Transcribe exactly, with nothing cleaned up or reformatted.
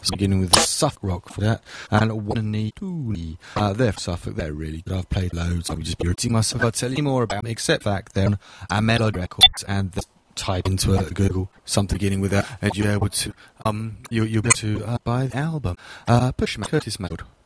So beginning with the Suffolk rock for that, and one knee, two knee. Uh, they're for Suffolk, they're really good. I've played loads, I would just be repeating myself. I'll tell you more about them, except that then our Melody Records, and the type into uh, Google something beginning with that, and you're able to, um, you, you'll be able to uh, buy the album. Uh, Push Curtis Mayfield.